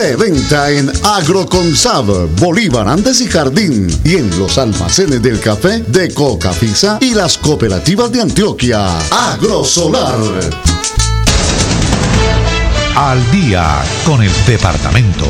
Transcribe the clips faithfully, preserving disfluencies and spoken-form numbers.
De venta en Agroconsab, Bolívar, Andes y Jardín, y en los almacenes del café de Cocafisa y las cooperativas de Antioquia. Agrosolar. Al día con el departamento.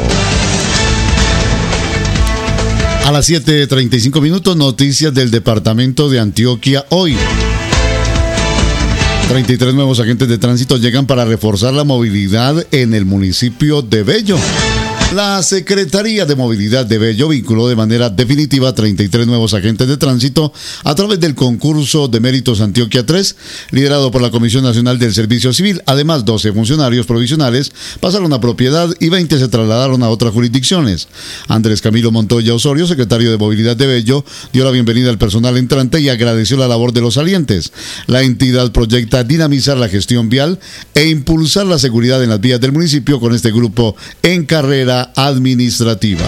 A las siete treinta y cinco minutos, noticias del departamento de Antioquia hoy. treinta y tres nuevos agentes de tránsito llegan para reforzar la movilidad en el municipio de Bello. La Secretaría de Movilidad de Bello vinculó de manera definitiva a treinta y tres nuevos agentes de tránsito a través del concurso de méritos Antioquia tres, liderado por la Comisión Nacional del Servicio Civil. Además, doce funcionarios provisionales pasaron a propiedad y veinte se trasladaron a otras jurisdicciones. Andrés Camilo Montoya Osorio, secretario de Movilidad de Bello, dio la bienvenida al personal entrante y agradeció la labor de los salientes. La entidad proyecta dinamizar la gestión vial e impulsar la seguridad en las vías del municipio con este grupo en carrera administrativa.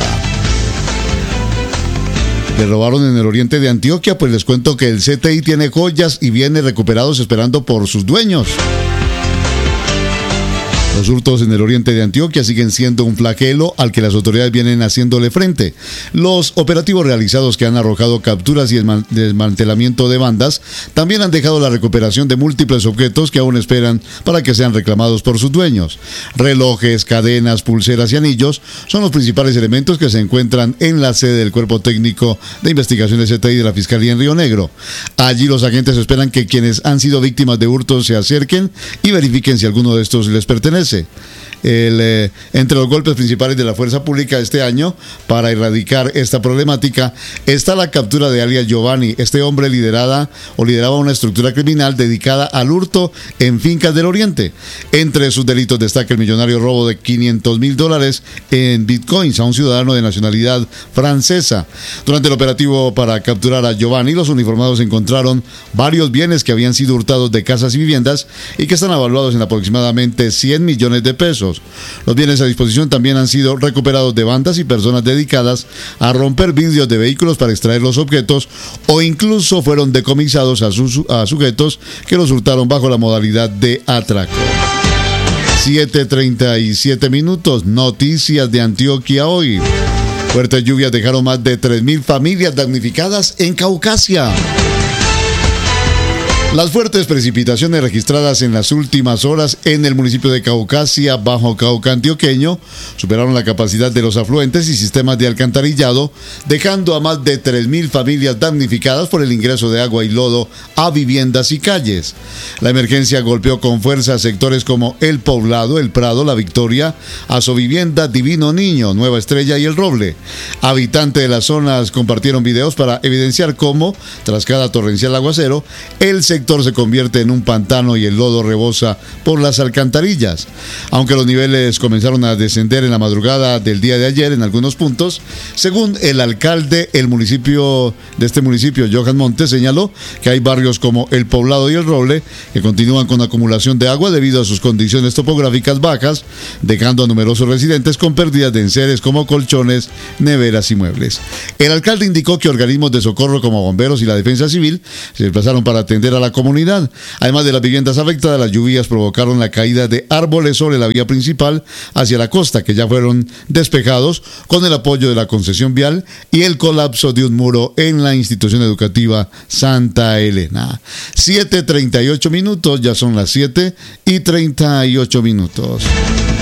Le robaron en el oriente de Antioquia, pues les cuento que el C T I tiene joyas y bienes recuperados esperando por sus dueños. Los hurtos en el oriente de Antioquia siguen siendo un flagelo al que las autoridades vienen haciéndole frente. Los operativos realizados que han arrojado capturas y desmantelamiento de bandas también han dejado la recuperación de múltiples objetos que aún esperan para que sean reclamados por sus dueños. Relojes, cadenas, pulseras y anillos son los principales elementos que se encuentran en la sede del Cuerpo Técnico de Investigación de C T I de la Fiscalía en Río Negro. Allí los agentes esperan que quienes han sido víctimas de hurtos se acerquen y verifiquen si alguno de estos les pertenece. El, eh, entre los golpes principales de la fuerza pública este año para erradicar esta problemática está la captura de alias Giovanni. Este hombre liderada o lideraba una estructura criminal dedicada al hurto en fincas del oriente. Entre sus delitos destaca el millonario robo de quinientos mil dólares en bitcoins a un ciudadano de nacionalidad francesa. Durante el operativo para capturar a Giovanni, los uniformados encontraron varios bienes que habían sido hurtados de casas y viviendas y que están evaluados en aproximadamente cien millones de pesos. Los bienes a disposición también han sido recuperados de bandas y personas dedicadas a romper vidrios de vehículos para extraer los objetos, o incluso fueron decomisados a, sus, a sujetos que los hurtaron bajo la modalidad de atraco. siete treinta y siete minutos, noticias de Antioquia hoy. Fuertes lluvias dejaron más de tres mil familias damnificadas en Caucasia. Las fuertes precipitaciones registradas en las últimas horas en el municipio de Caucasia, Bajo Cauca antioqueño, superaron la capacidad de los afluentes y sistemas de alcantarillado, dejando a más de tres mil familias damnificadas por el ingreso de agua y lodo a viviendas y calles. La emergencia golpeó con fuerza sectores como El Poblado, El Prado, La Victoria, Asovivienda, Divino Niño, Nueva Estrella y El Roble. Habitantes de las zonas compartieron videos para evidenciar cómo, tras cada torrencial aguacero, el sector se convierte en un pantano y el lodo rebosa por las alcantarillas. Aunque los niveles comenzaron a descender en la madrugada del día de ayer en algunos puntos, según el alcalde el municipio de este municipio, Johan Montes, señaló que hay barrios como El Poblado y El Roble que continúan con acumulación de agua debido a sus condiciones topográficas bajas, dejando a numerosos residentes con pérdidas de enseres como colchones, neveras y muebles. El alcalde indicó que organismos de socorro como bomberos y la defensa civil se desplazaron para atender a la comunidad. Además de las viviendas afectadas, las lluvias provocaron la caída de árboles sobre la vía principal hacia la costa, que ya fueron despejados con el apoyo de la concesión vial, y el colapso de un muro en la institución educativa Santa Elena. siete treinta y ocho minutos, ya son las siete y treinta y ocho minutos.